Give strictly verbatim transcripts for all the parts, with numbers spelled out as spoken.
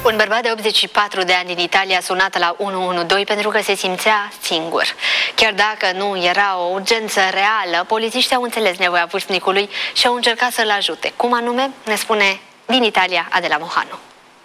Un bărbat de optzeci și patru de ani din Italia a sunat la unu unu doi pentru că se simțea singur. Chiar dacă nu era o urgență reală, polițiștii au înțeles nevoia vârstnicului și au încercat să-l ajute. Cum anume, ne spune din Italia Adela Mohanu.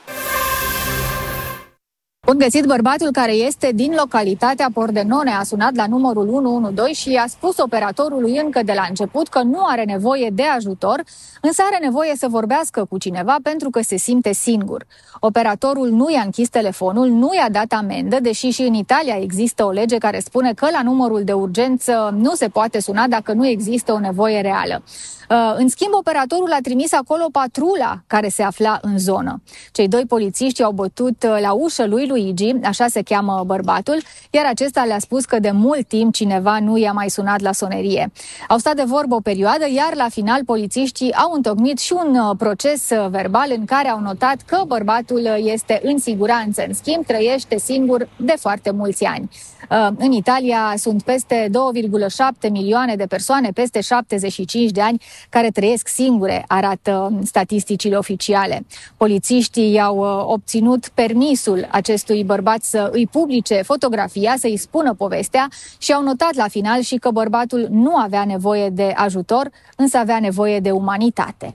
Bun găsit, bărbatul care este din localitatea Pordenone a sunat la numărul unu unu doi și a spus operatorului încă de la început că nu are nevoie de ajutor, însă are nevoie să vorbească cu cineva pentru că se simte singur. Operatorul nu i-a închis telefonul, nu i-a dat amendă, deși și în Italia există o lege care spune că la numărul de urgență nu se poate suna dacă nu există o nevoie reală. În schimb, operatorul a trimis acolo patrula care se afla în zonă. Cei doi polițiști au bătut la ușă lui Luigi, așa se cheamă bărbatul, iar acesta le-a spus că de mult timp cineva nu i-a mai sunat la sonerie. Au stat de vorbă o perioadă, iar la final polițiștii au întocmit și un proces verbal în care au notat că bărbatul este în siguranță. În schimb, trăiește singur de foarte mulți ani. În Italia sunt peste două virgulă șapte milioane de persoane, peste șaptezeci și cinci de ani, care trăiesc singure, arată statisticile oficiale. Polițiștii i-au obținut permisul acestui bărbat să îi publice fotografia, să îi spună povestea și au notat la final și că bărbatul nu avea nevoie de ajutor, însă avea nevoie de umanitate.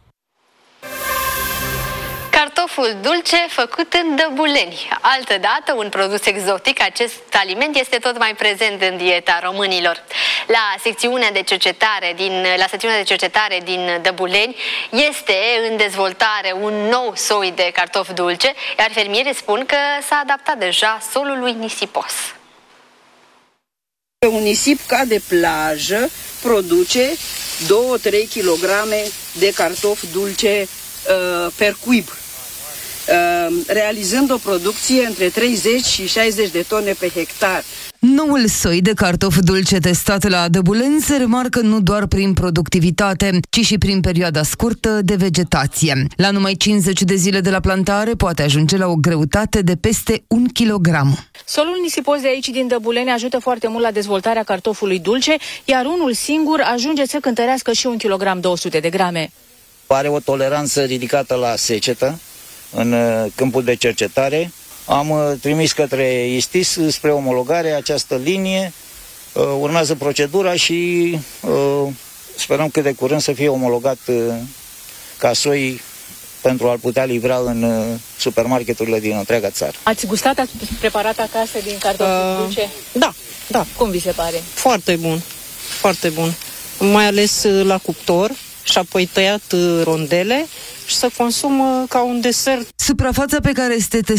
Cartoful dulce făcut în Dăbuleni. Altădată, un produs exotic, acest aliment este tot mai prezent în dieta românilor. La secțiunea de cercetare din, la secțiunea de cercetare din Dăbuleni este în dezvoltare un nou soi de cartof dulce, iar fermierii spun că s-a adaptat deja solului nisipos. Un nisip ca de plajă produce două trei kilograme de cartof dulce uh, per cuib, realizând o producție între treizeci și șaizeci de tone pe hectar. Noul soi de cartof dulce testat la Dăbuleni se remarcă nu doar prin productivitate, ci și prin perioada scurtă de vegetație. La numai cincizeci de zile de la plantare poate ajunge la o greutate de peste un kilogram. Solul nisipos de aici din Dăbuleni ajută foarte mult la dezvoltarea cartofului dulce, iar unul singur ajunge să cântărească și un kilogram două sute de grame. Are o toleranță ridicată la secetă în câmpul de cercetare. Am trimis către ISTIS spre omologare această linie. Urmează procedura și sperăm cât de curând să fie omologat ca soi pentru a-l putea livra în supermarketurile din întreaga țară. Ați gustat, ați preparat acasă din cartofi uh, dulce? Da, da. Cum vi se pare? Foarte bun, foarte bun. Mai ales la cuptor și apoi tăiat rondele și să consumă ca un desert. Suprafața pe care este